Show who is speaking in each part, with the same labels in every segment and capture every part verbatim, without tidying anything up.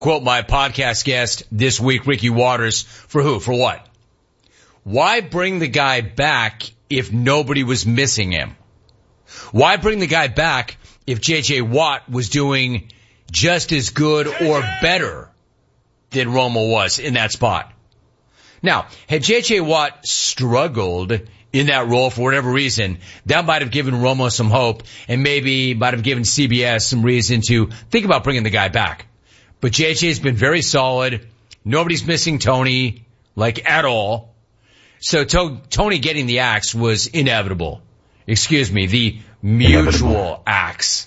Speaker 1: Quote my podcast guest this week, Ricky Watters, for who? For what? Why bring the guy back if nobody was missing him? Why bring the guy back if J J. Watt was doing just as good or better than Romo was in that spot? Now, had J J. Watt struggled in that role for whatever reason, that might have given Romo some hope and maybe might have given C B S some reason to think about bringing the guy back. But J J's been very solid. Nobody's missing Tony, like, at all. So to- Tony getting the axe was inevitable. Excuse me, the mutual axe.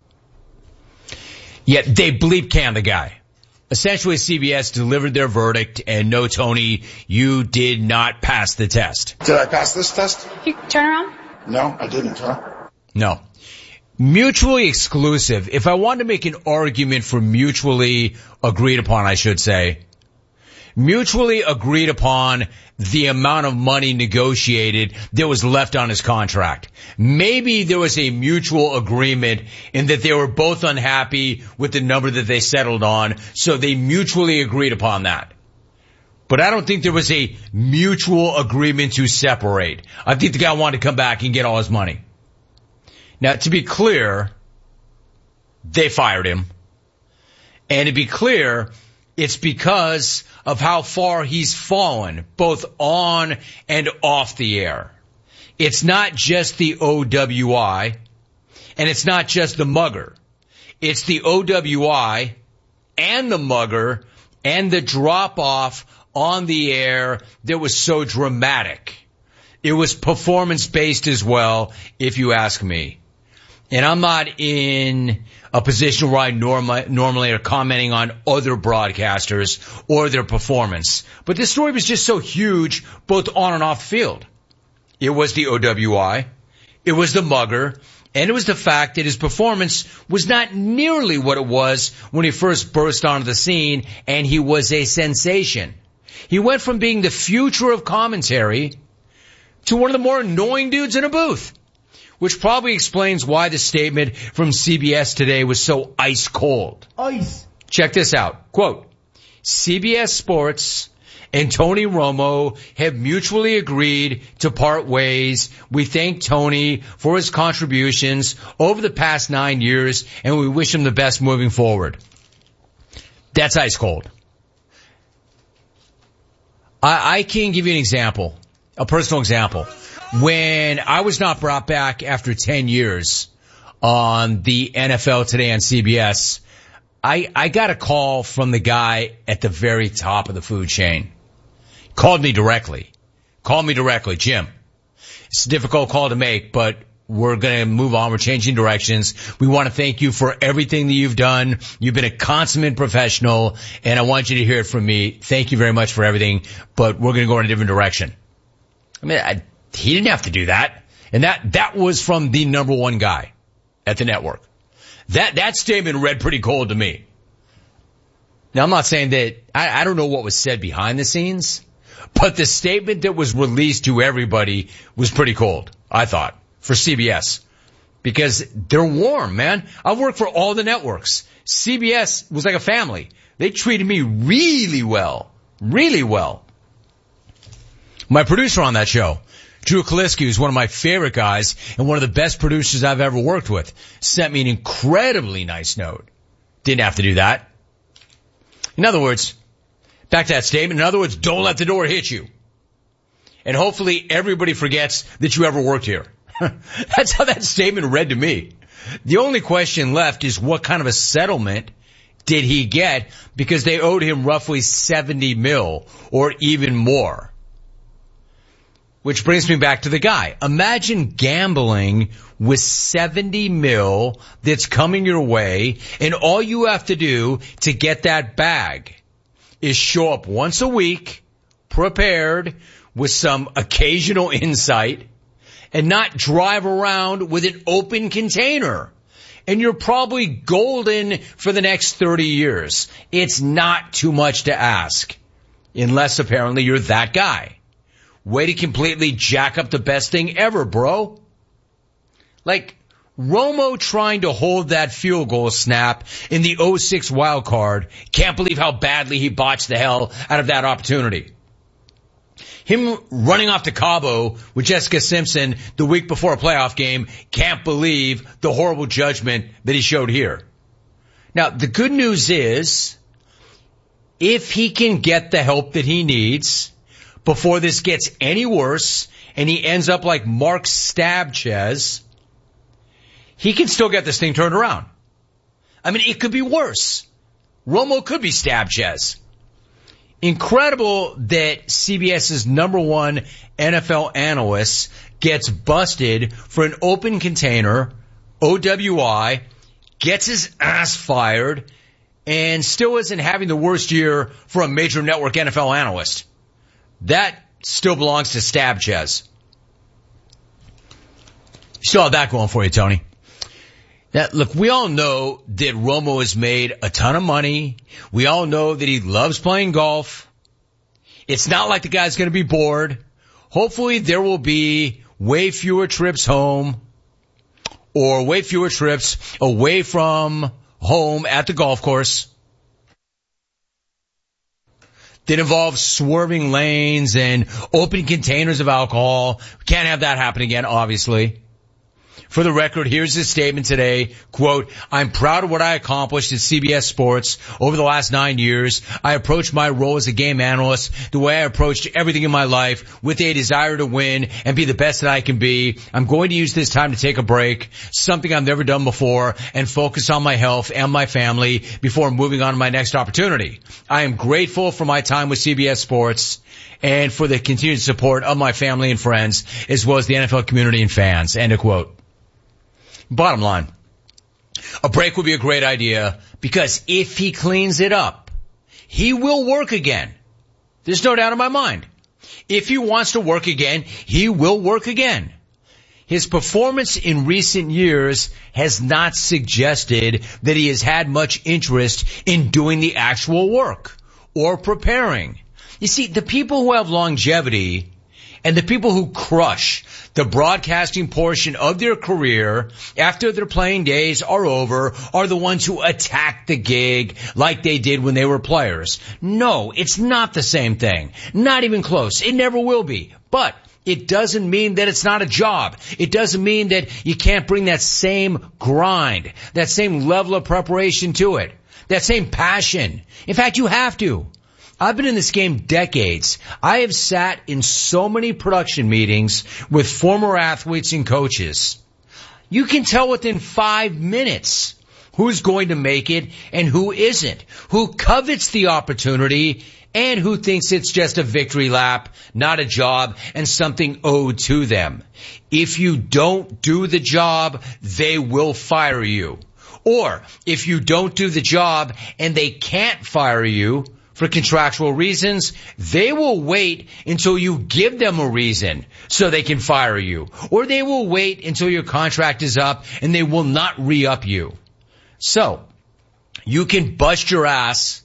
Speaker 1: Yet they bleep can the guy. Essentially, C B S delivered their verdict, and no, Tony, you did not pass the test.
Speaker 2: Did I pass this test?
Speaker 3: You turn around?
Speaker 2: No, I didn't, huh?
Speaker 1: No. Mutually exclusive. If I wanted to make an argument for mutually agreed upon, I should say, mutually agreed upon the amount of money negotiated that was left on his contract. Maybe there was a mutual agreement in that they were both unhappy with the number that they settled on, so they mutually agreed upon that. But I don't think there was a mutual agreement to separate. I think the guy wanted to come back and get all his money. Now, to be clear, they fired him. And to be clear, it's because of how far he's fallen, both on and off the air. It's not just the O W I, and it's not just the mugger. It's the O W I and the mugger and the drop-off on the air that was so dramatic. It was performance-based as well, if you ask me. And I'm not in a position where I norma- normally are commenting on other broadcasters or their performance. But this story was just so huge, both on and off the field. It was the O W I, it was the mugger, and it was the fact that his performance was not nearly what it was when he first burst onto the scene, and he was a sensation. He went from being the future of commentary to one of the more annoying dudes in a booth. Which probably explains why the statement from C B S today was so ice cold.
Speaker 4: Ice.
Speaker 1: Check this out. Quote, C B S Sports and Tony Romo have mutually agreed to part ways. We thank Tony for his contributions over the past nine years, and we wish him the best moving forward. That's ice cold. I, I can give you an example, a personal example. When I was not brought back after ten years on the N F L Today on C B S, I, I got a call from the guy at the very top of the food chain. Called me directly. Called me directly, Jim. It's a difficult call to make, but we're going to move on. We're changing directions. We want to thank you for everything that you've done. You've been a consummate professional, and I want you to hear it from me. Thank you very much for everything, but we're going to go in a different direction. I mean, I... He didn't have to do that. And that, that was from the number one guy at the network. That, that statement read pretty cold to me. Now, I'm not saying that, I, I don't know what was said behind the scenes, but the statement that was released to everybody was pretty cold, I thought, for C B S. Because they're warm, man. I've worked for all the networks. C B S was like a family. They treated me really well. Really well. My producer on that show, Drew Kaliski, who's one of my favorite guys and one of the best producers I've ever worked with, sent me an incredibly nice note. Didn't have to do that. In other words, back to that statement, in other words, don't let the door hit you. And hopefully everybody forgets that you ever worked here. That's how that statement read to me. The only question left is what kind of a settlement did he get, because they owed him roughly seventy mil or even more. Which brings me back to the guy. Imagine gambling with seventy mil that's coming your way, and all you have to do to get that bag is show up once a week, prepared, with some occasional insight, and not drive around with an open container. And you're probably golden for the next thirty years. It's not too much to ask, unless apparently you're that guy. Way to completely jack up the best thing ever, bro. Like, Romo trying to hold that field goal snap in the oh six wild card. Can't believe how badly he botched the hell out of that opportunity. Him running off to Cabo with Jessica Simpson the week before a playoff game. Can't believe the horrible judgment that he showed here. Now, the good news is, if he can get the help that he needs before this gets any worse and he ends up like Mark Stabchez, he can still get this thing turned around. I mean, it could be worse. Romo could be Stabchez. Incredible that CBS's number one N F L analyst gets busted for an open container, O W I, gets his ass fired, and still isn't having the worst year for a major network N F L analyst. That still belongs to Stabchez. You still have that going for you, Tony. Now, look, we all know that Romo has made a ton of money. We all know that he loves playing golf. It's not like the guy's going to be bored. Hopefully there will be way fewer trips home or way fewer trips away from home at the golf course that involve swerving lanes and open containers of alcohol. We can't have that happen again, obviously. For the record, here's his statement today, quote, I'm proud of what I accomplished at C B S Sports over the last nine years. I approached my role as a game analyst the way I approached everything in my life, with a desire to win and be the best that I can be. I'm going to use this time to take a break, something I've never done before, and focus on my health and my family before moving on to my next opportunity. I am grateful for my time with C B S Sports and for the continued support of my family and friends, as well as the N F L community and fans. End of quote. Bottom line, a break would be a great idea, because if he cleans it up, he will work again. There's no doubt in my mind. If he wants to work again, he will work again. His performance in recent years has not suggested that he has had much interest in doing the actual work or preparing. You see, the people who have longevity and the people who crush the broadcasting portion of their career after their playing days are over are the ones who attack the gig like they did when they were players. No, it's not the same thing. Not even close. It never will be. But it doesn't mean that it's not a job. It doesn't mean that you can't bring that same grind, that same level of preparation to it, that same passion. In fact, you have to. I've been in this game decades. I have sat in so many production meetings with former athletes and coaches. You can tell within five minutes who's going to make it and who isn't, who covets the opportunity and who thinks it's just a victory lap, not a job, and something owed to them. If you don't do the job, they will fire you. Or if you don't do the job and they can't fire you for contractual reasons, they will wait until you give them a reason so they can fire you. Or they will wait until your contract is up and they will not re-up you. So, you can bust your ass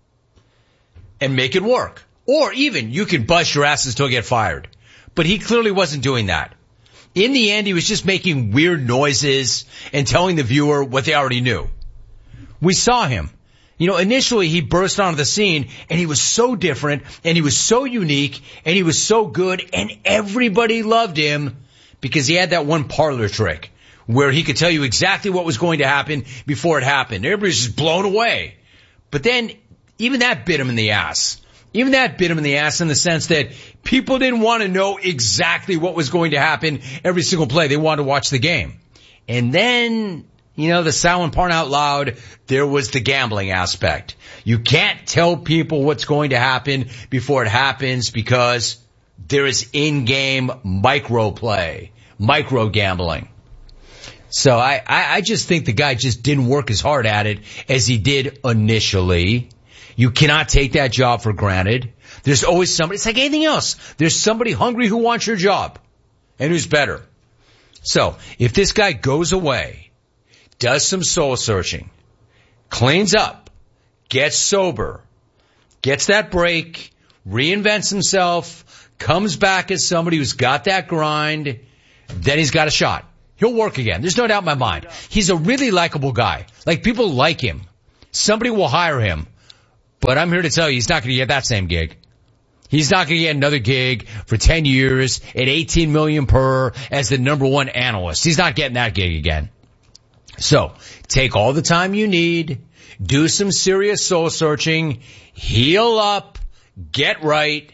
Speaker 1: and make it work. Or even you can bust your ass and still get fired. But he clearly wasn't doing that. In the end, he was just making weird noises and telling the viewer what they already knew. We saw him. You know, initially he burst onto the scene and he was so different and he was so unique and he was so good and everybody loved him because he had that one parlor trick where he could tell you exactly what was going to happen before it happened. Everybody was just blown away. But then even that bit him in the ass. Even that bit him in the ass in the sense that people didn't want to know exactly what was going to happen every single play. They wanted to watch the game. And then, you know, the silent part out loud, there was the gambling aspect. You can't tell people what's going to happen before it happens because there is in-game micro play, micro gambling. So I, I, I just think the guy just didn't work as hard at it as he did initially. You cannot take that job for granted. There's always somebody, it's like anything else. There's somebody hungry who wants your job and who's better. So if this guy goes away, does some soul searching, cleans up, gets sober, gets that break, reinvents himself, comes back as somebody who's got that grind, then he's got a shot. He'll work again. There's no doubt in my mind. He's a really likable guy. Like, people like him. Somebody will hire him. But I'm here to tell you, he's not going to get that same gig. He's not going to get another gig for ten years at eighteen million per as the number one analyst. He's not getting that gig again. So, take all the time you need, do some serious soul searching, heal up, get right,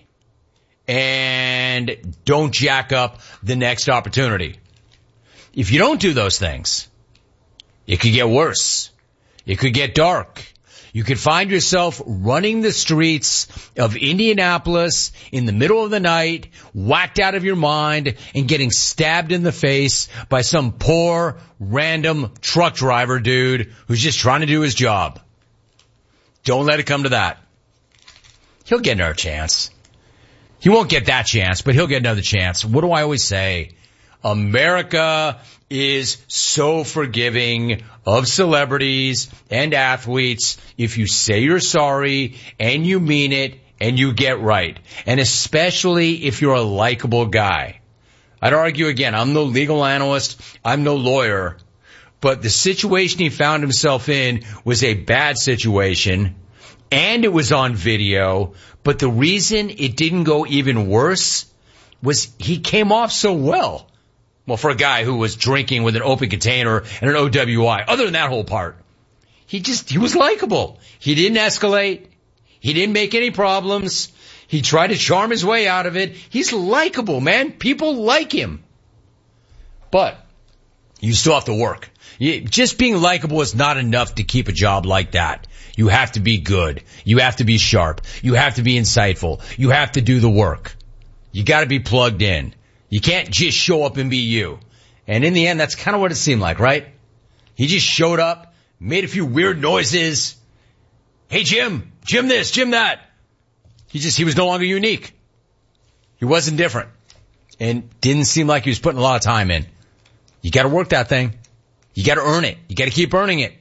Speaker 1: and don't jack up the next opportunity. If you don't do those things, it could get worse. It could get dark. You could find yourself running the streets of Indianapolis in the middle of the night, whacked out of your mind, and getting stabbed in the face by some poor, random truck driver dude who's just trying to do his job. Don't let it come to that. He'll get another chance. He won't get that chance, but he'll get another chance. What do I always say? America is so forgiving of celebrities and athletes if you say you're sorry and you mean it and you get right. And especially if you're a likable guy. I'd argue again, I'm no legal analyst, I'm no lawyer, but the situation he found himself in was a bad situation and it was on video, but the reason it didn't go even worse was he came off so well. Well, for a guy who was drinking with an open container and an O W I, other than that whole part, he just, he was likable. He didn't escalate. He didn't make any problems. He tried to charm his way out of it. He's likable, man. People like him. But you still have to work. You, just being likable is not enough to keep a job like that. You have to be good. You have to be sharp. You have to be insightful. You have to do the work. You got to be plugged in. You can't just show up and be you. And in the end, that's kind of what it seemed like, right? He just showed up, made a few weird noises. Hey, Jim, Jim this, Jim that. He just, he was no longer unique. He wasn't different. And didn't seem like he was putting a lot of time in. You got to work that thing. You got to earn it. You got to keep earning it.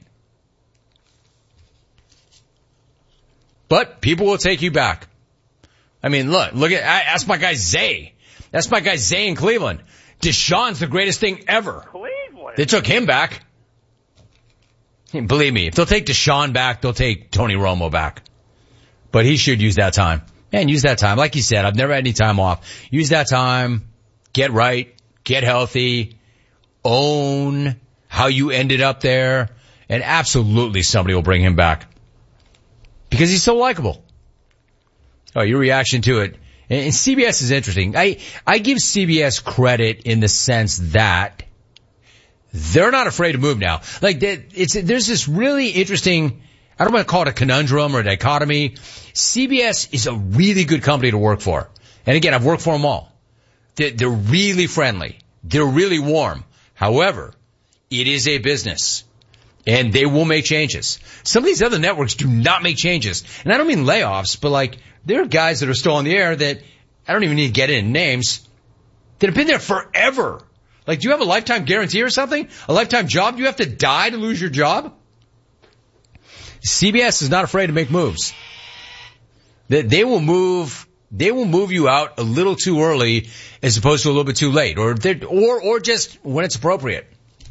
Speaker 1: But people will take you back. I mean, look, look at, ask my guy Zay. That's my guy Zay in Cleveland. Deshaun's the greatest thing ever.
Speaker 3: Cleveland.
Speaker 1: They took him back. Believe me, if they'll take Deshaun back, they'll take Tony Romo back. But he should use that time. Man, use that time. Like you said, I've never had any time off. Use that time. Get right. Get healthy. Own how you ended up there. And absolutely somebody will bring him back. Because he's so likable. Oh, your reaction to it. And C B S is interesting. I, I give C B S credit in the sense that they're not afraid to move now. Like, it's, there's this really interesting, I don't want to call it a conundrum or a dichotomy. C B S is a really good company to work for. And again, I've worked for them all. They're, they're really friendly. They're really warm. However, it is a business. And they will make changes. Some of these other networks do not make changes. And I don't mean layoffs, but like, there are guys that are still on the air that, I don't even need to get in names, that have been there forever. Like, do you have a lifetime guarantee or something? A lifetime job? Do you have to die to lose your job? C B S is not afraid to make moves. They, they will move, they will move you out a little too early as opposed to a little bit too late, or, or, or just when it's appropriate.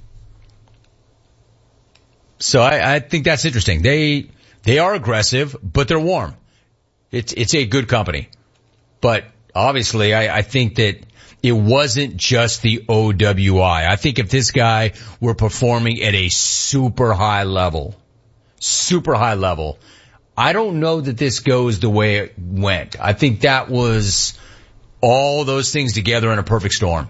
Speaker 1: So I, I think that's interesting. They, they are aggressive, but they're warm. It's, it's a good company. But obviously I, I think that it wasn't just the O W I. I think if this guy were performing at a super high level, super high level, I don't know that this goes the way it went. I think that was all those things together in a perfect storm.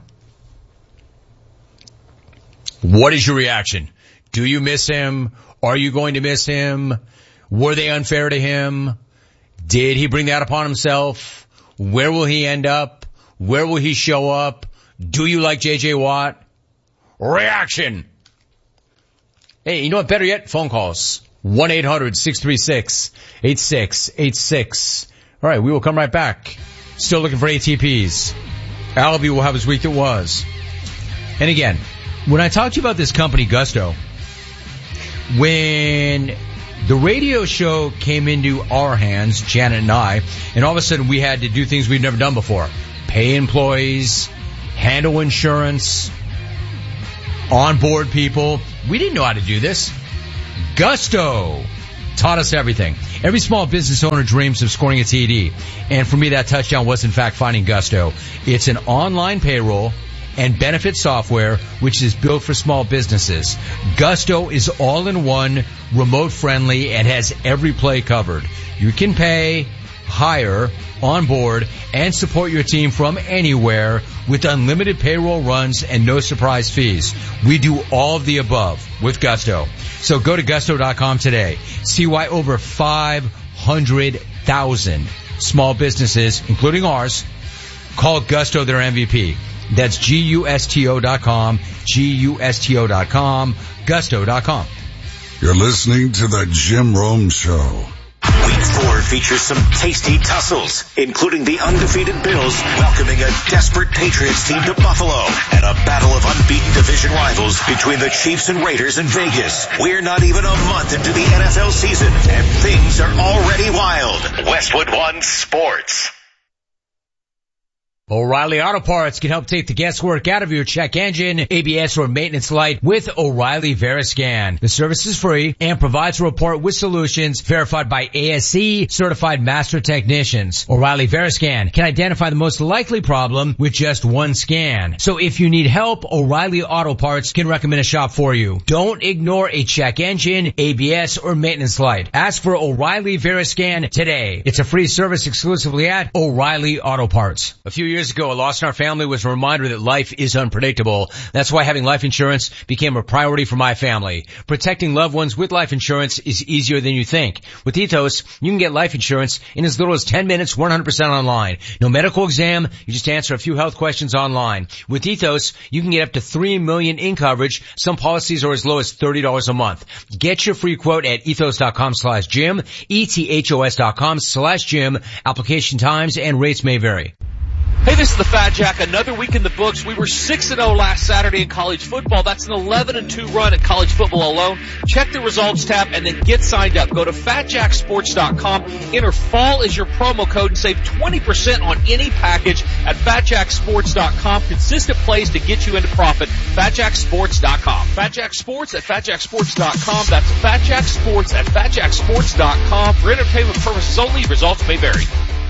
Speaker 1: What is your reaction? Do you miss him? Are you going to miss him? Were they unfair to him? Did he bring that upon himself? Where will he end up? Where will he show up? Do you like J J Watt? Reaction. Hey, you know what? Better yet, phone calls. one eight hundred six three six eight six eight six. All right, we will come right back. Still looking for A T Ps. Albie will have his week that was. And again, when I talked to you about this company, Gusto, when the radio show came into our hands, Janet and I, and all of a sudden we had to do things we've never done before. Pay employees, handle insurance. onboard people. We didn't know how to do this. Gusto taught us everything. Every small business owner dreams of scoring a T D. And for me, that touchdown was in fact finding Gusto. It's an online payroll and benefit software which is built for small businesses. Gusto is all in one, remote friendly, and has every play covered. You can pay, hire, onboard, and support your team from anywhere with unlimited payroll runs and no surprise fees. We do all of the above with Gusto. So go to gusto dot com today. See why over five hundred thousand small businesses, including ours, call Gusto their M V P. That's G U S T O dot com, G U S T O dot com, gusto dot com.
Speaker 3: You're listening to the Jim Rome Show.
Speaker 4: Week four features some tasty tussles, including the undefeated Bills welcoming a desperate Patriots team to Buffalo and a battle of unbeaten division rivals between the Chiefs and Raiders in Vegas. We're not even a month into the N F L season, and things are already wild. Westwood One Sports.
Speaker 1: O'Reilly Auto Parts can help take the guesswork out of your check engine, A B S, or maintenance light with O'Reilly Veriscan. The service is free and provides a report with solutions verified by A S C certified master technicians. O'Reilly Veriscan can identify the most likely problem with just one scan. So if you need help, O'Reilly Auto Parts can recommend a shop for you. Don't ignore a check engine, A B S, or maintenance light. Ask for O'Reilly Veriscan today. It's a free service exclusively at O'Reilly Auto Parts. A few years ago, a loss in our family was a reminder that life is unpredictable. That's why having life insurance became a priority for my family. Protecting loved ones with life insurance is easier than you think. With Ethos, you can get life insurance in as little as ten minutes, one hundred percent online. No medical exam, you just answer a few health questions online. With Ethos, you can get up to three million dollars in coverage. Some policies are as low as thirty dollars a month. Get your free quote at ethos dot com slash Jim, E T H O S dot com slash Jim. Application times and rates may vary.
Speaker 5: Hey, this is the Fat Jack. Another week in the books. We were six and oh last Saturday in college football. That's an eleven and two run at college football alone. Check the results tab and then get signed up. Go to fat jack sports dot com. Enter fall as your promo code and save twenty percent on any package at fat jack sports dot com. Consistent plays to get you into profit. fat jack sports dot com. Fat Jack Sports at fat jack sports dot com. That's Fat Jack Sports at fat jack sports dot com. For entertainment purposes only, results may vary.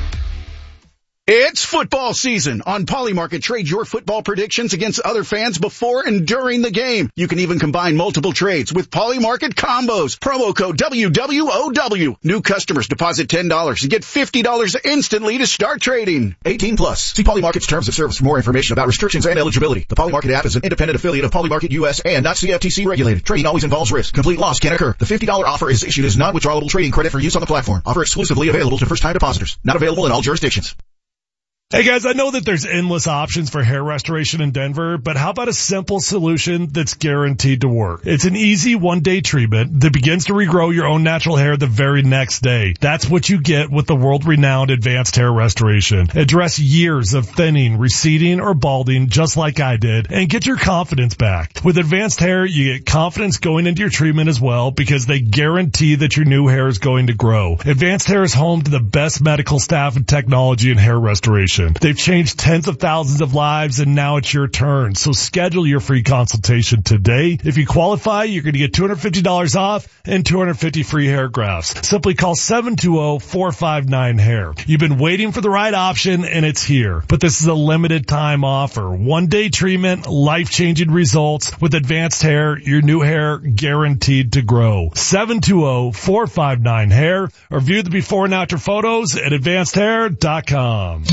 Speaker 6: It's football season. On Polymarket, trade your football predictions against other fans before and during the game. You can even combine multiple trades with Polymarket combos. Promo code W W O W. New customers deposit ten dollars and get fifty dollars instantly to start trading. eighteen plus. See Polymarket's terms of service for more information about restrictions and eligibility. The Polymarket app is an independent affiliate of Polymarket U S and not C F T C regulated. Trading always involves risk. Complete loss can occur. The fifty dollars offer is issued as non-withdrawable trading credit for use on the platform. Offer exclusively available to first-time depositors. Not available in all jurisdictions.
Speaker 7: Hey guys, I know that there's endless options for hair restoration in Denver, but how about a simple solution that's guaranteed to work? It's an easy one-day treatment that begins to regrow your own natural hair the very next day. That's what you get with the world-renowned Advanced Hair Restoration. Address years of thinning, receding, or balding just like I did, and get your confidence back. With Advanced Hair, you get confidence going into your treatment as well because they guarantee that your new hair is going to grow. Advanced Hair is home to the best medical staff and technology in hair restoration. They've changed tens of thousands of lives, and now it's your turn. So schedule your free consultation today. If you qualify, you're going to get two hundred fifty dollars off and two hundred fifty free hair grafts. Simply call seven two zero, four five nine, hair. You've been waiting for the right option, and it's here. But this is a limited time offer. One-day treatment, life-changing results. With Advanced Hair, your new hair guaranteed to grow. seven two zero, four five nine, hair, or view the before and after photos at advanced hair dot com.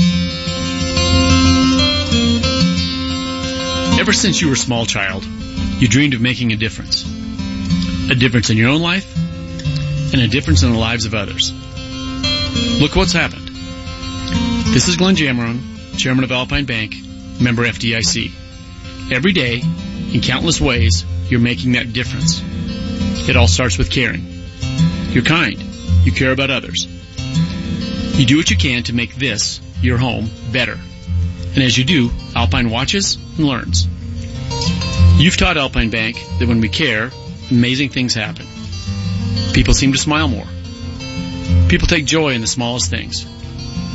Speaker 8: Ever since you were a small child, you dreamed of making a difference. A difference in your own life, and a difference in the lives of others. Look what's happened. This is Glenn Jamron, Chairman of Alpine Bank, member F D I C. Every day, in countless ways, you're making that difference. It all starts with caring. You're kind. You care about others. You do what you can to make this, your home, better. And as you do, Alpine watches and learns. You've taught Alpine Bank that when we care, amazing things happen. People seem to smile more. People take joy in the smallest things.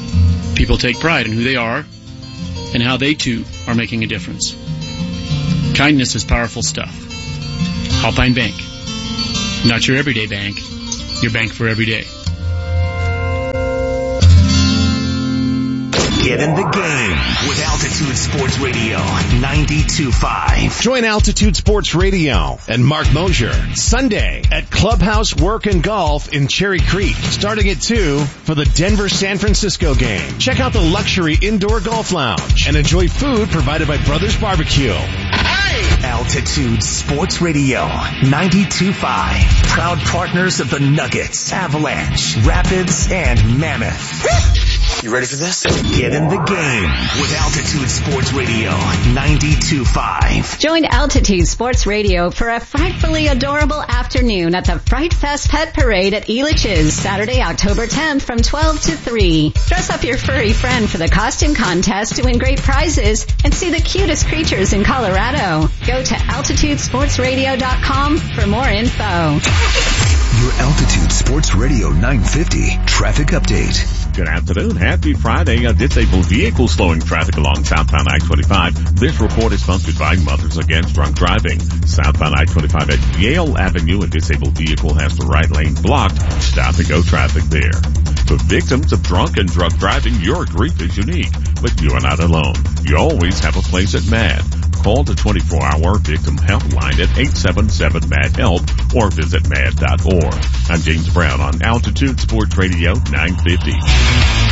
Speaker 8: People take pride in who they are and how they too are making a difference. Kindness is powerful stuff. Alpine Bank. Not your everyday bank, your bank for every day.
Speaker 4: Get in the game with Altitude Sports Radio ninety-two point five.
Speaker 9: Join Altitude Sports Radio and Mark Mosier Sunday at Clubhouse Work and Golf in Cherry Creek, starting at two for the Denver-San Francisco game. Check out the luxury indoor golf lounge and enjoy food provided by Brothers Barbecue.
Speaker 4: Hey! Altitude Sports Radio ninety-two point five. Proud partners of the Nuggets, Avalanche, Rapids, and Mammoth.
Speaker 2: You ready for this?
Speaker 4: Get in the game with Altitude Sports Radio ninety-two point five.
Speaker 10: Join Altitude Sports Radio for a frightfully adorable afternoon at the Fright Fest Pet Parade at Elitch's, Saturday, October tenth from twelve to three. Dress up your furry friend for the costume contest to win great prizes and see the cutest creatures in Colorado. Go to altitude sports radio dot com for more info.
Speaker 4: Your Altitude Sports Radio nine fifty traffic update.
Speaker 11: Good afternoon. Happy Friday. A disabled vehicle slowing traffic along southbound I twenty-five. This report is sponsored by Mothers Against Drunk Driving. Southbound I twenty-five at Yale Avenue, a disabled vehicle has the right lane blocked. Stop and go traffic there. For victims of drunk and drug driving, your grief is unique, but you are not alone. You always have a place at M A D. Call the twenty-four hour victim helpline at eight seven seven M A D help or visit M A D dot org. I'm James Brown on Altitude Sports Radio nine fifty.